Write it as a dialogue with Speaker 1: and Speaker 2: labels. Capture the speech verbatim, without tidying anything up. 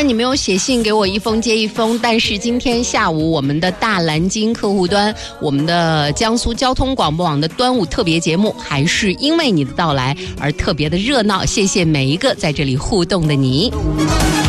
Speaker 1: 然你没有写信给我一封接一封，但是今天下午我们的大蓝鲸客户端，我们的江苏交通广播网的端午特别节目，还是因为你的到来而特别的热闹。谢谢每一个在这里互动的你。